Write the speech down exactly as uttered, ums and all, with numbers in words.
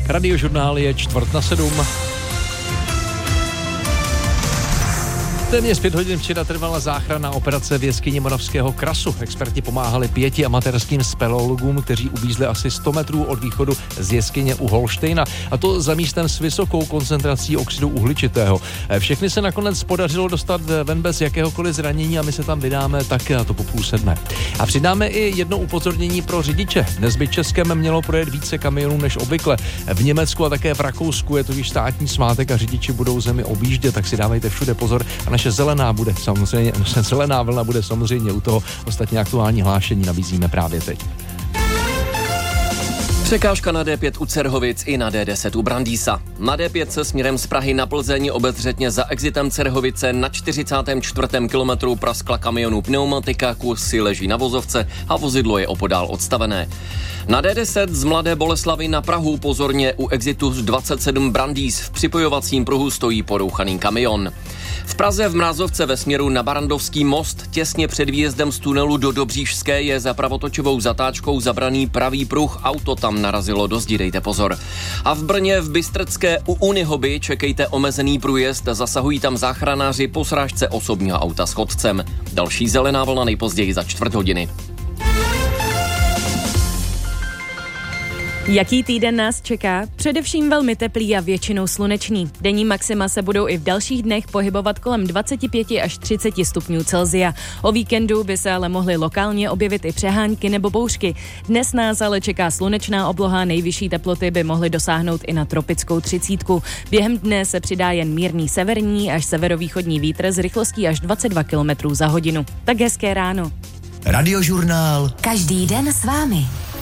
Radiožurnál je čtvrt na sedm. Téměř pět hodin včera trvala záchranná operace v jeskyni Moravského krasu. Experti pomáhali pěti amatérským speleologům, kteří uvízli asi sto metrů od východu z jeskyně u Holštejna, a to za místem s vysokou koncentrací oxidu uhličitého. Všechny se nakonec podařilo dostat ven bez jakéhokoliv zranění a my se tam vydáme také, a to po půl sedmé. A přidáme i jedno upozornění pro řidiče. Dnes by Českem mělo projet více kamionů než obvykle. V Německu a také v Rakousku je to již státní svátek a řidiči budou zemi objíždět, tak si dávejte všude pozor. A naše zelená bude samozřejmě, zelená vlna bude samozřejmě u toho. Ostatně aktuální hlášení nabízíme právě teď. Překážka na D pět u Cerhovic i na D deset u Brandýsa. Na D pět se směrem z Prahy na Plzeň obezřetně za exitem Cerhovice na čtyřicátém čtvrtém kilometru praskla kamionu pneumatika, kus si leží na vozovce a vozidlo je opodál odstavené. Na D deset z Mladé Boleslavi na Prahu pozorně u exitu dvacet sedm Brandýs v připojovacím pruhu stojí porouchaný kamion. V Praze v Mrázovce ve směru na Barandovský most těsně před výjezdem z tunelu do Dobříšské je za pravotočovou zatáčkou zabraný pravý pruh, auto tam narazilo do zdi, dejte pozor. A v Brně v Bystrcké u Unihoby čekejte omezený průjezd, zasahují tam záchranáři po srážce osobního auta s chodcem. Další zelená vlna nejpozději za čtvrt hodiny. Jaký týden nás čeká? Především velmi teplý a většinou slunečný. Denní maxima se budou i v dalších dnech pohybovat kolem dvacet pět až třicet stupňů Celsia. O víkendu by se ale mohly lokálně objevit i přehánky nebo bouřky. Dnes nás ale čeká slunečná obloha, nejvyšší teploty by mohly dosáhnout i na tropickou třicítku. Během dne se přidá jen mírný severní až severovýchodní vítr s rychlostí až dvacet dva kilometrů za hodinu. Tak hezké ráno. Radiožurnál. Každý den s vámi.